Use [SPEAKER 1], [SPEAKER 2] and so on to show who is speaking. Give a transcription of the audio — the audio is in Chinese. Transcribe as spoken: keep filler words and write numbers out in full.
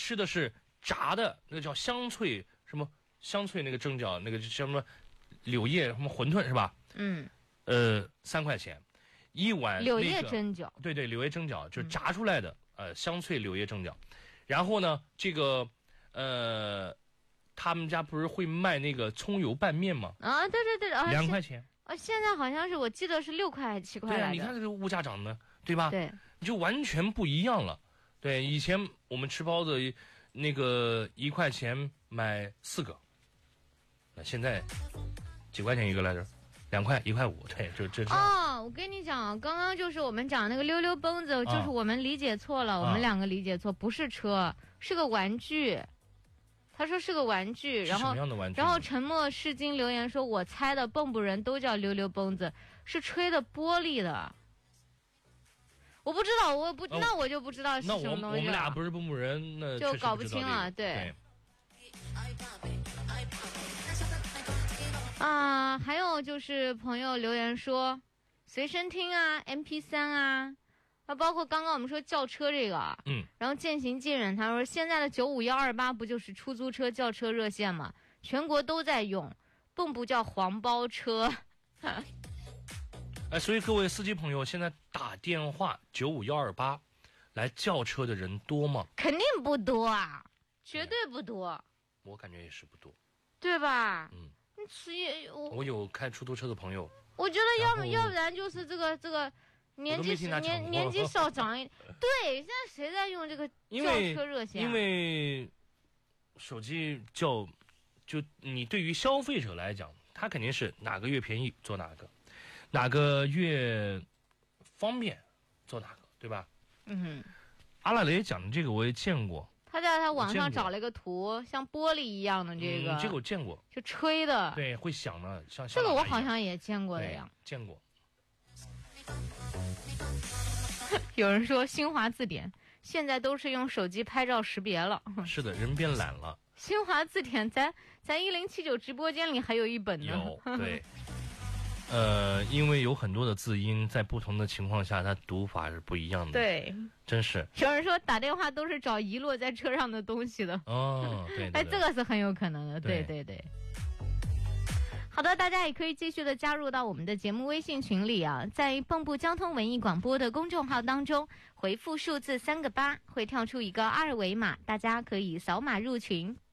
[SPEAKER 1] 吃的是炸的，那个叫香脆什么香脆那个蒸饺，那个什么柳叶什么馄饨是吧？
[SPEAKER 2] 嗯，
[SPEAKER 1] 呃，三块钱一碗、那个。
[SPEAKER 2] 柳叶蒸饺，
[SPEAKER 1] 对对，柳叶蒸饺就是炸出来的，嗯、呃，香脆柳叶蒸饺。然后呢，这个呃，他们家不是会卖那个葱油拌面吗？
[SPEAKER 2] 啊，对对对，啊，
[SPEAKER 1] 两块钱。
[SPEAKER 2] 啊，现在好像是我记得是六块还是七块来
[SPEAKER 1] 对啊，
[SPEAKER 2] 的。
[SPEAKER 1] 你看这个物价涨的，对吧？
[SPEAKER 2] 对，
[SPEAKER 1] 就完全不一样了。对，以前我们吃包子，那个一块钱买四个，那现在几块钱一个来着？两块，一块五。对，就这。
[SPEAKER 2] 哦，我跟你讲，刚刚就是我们讲那个溜溜蹦子，就是我们理解错了，啊、我们两个理解错，不是车，是个玩具。他说是个玩具，然后然后沉默是金留言说，我猜的蹦蹦人都叫溜溜蹦子，是吹的玻璃的。我不知道，我不、哦、那我就不知道是什么东西了。
[SPEAKER 1] 那我我们俩不是蹦蹦人，那
[SPEAKER 2] 就搞不清了。对。
[SPEAKER 1] 对
[SPEAKER 2] 啊，还有就是朋友留言说，随身听啊 ，M P 三 啊。啊，包括刚刚我们说轿车这个，
[SPEAKER 1] 嗯，
[SPEAKER 2] 然后渐行渐远，他说现在的九五幺二八不就是出租车轿车热线吗？全国都在用，蹦不叫黄包车。
[SPEAKER 1] 哎，所以各位司机朋友，现在打电话九五幺二八来叫车的人多吗？
[SPEAKER 2] 肯定不多啊，绝对不多。
[SPEAKER 1] 我感觉也是不多，
[SPEAKER 2] 对吧？
[SPEAKER 1] 嗯，
[SPEAKER 2] 所以我
[SPEAKER 1] 我有开出租车的朋友，
[SPEAKER 2] 我觉得要么要不然就是这个这个。年纪年年纪稍长一点，对，现在谁在用这个轿车热线、啊？
[SPEAKER 1] 因为手机叫，就你对于消费者来讲，他肯定是哪个越便宜做哪个，哪个越方便做哪个，对吧？
[SPEAKER 2] 嗯哼，
[SPEAKER 1] 阿拉蕾讲的这个我也见过，
[SPEAKER 2] 他在他网上找了一个图，像玻璃一样的这个，
[SPEAKER 1] 嗯、这个我见过，
[SPEAKER 2] 就吹的，
[SPEAKER 1] 对，会响的，像
[SPEAKER 2] 这个我好像也见过的呀，
[SPEAKER 1] 见过。
[SPEAKER 2] 有人说新华字典现在都是用手机拍照识别了，
[SPEAKER 1] 是的，人变懒了。
[SPEAKER 2] 新华字典咱咱一零七九直播间里还有一本呢。
[SPEAKER 1] 有，对。呃，因为有很多的字音在不同的情况下，它读法是不一样的。
[SPEAKER 2] 对，
[SPEAKER 1] 真是。
[SPEAKER 2] 有人说打电话都是找遗落在车上的东西的。
[SPEAKER 1] 哦，对, 对, 对。
[SPEAKER 2] 哎，这个是很有可能的。对对 对, 对。好的，大家也可以继续的加入到我们的节目微信群里啊，在蚌埠交通文艺广播的公众号当中回复数字三个八，会跳出一个二维码，大家可以扫码入群。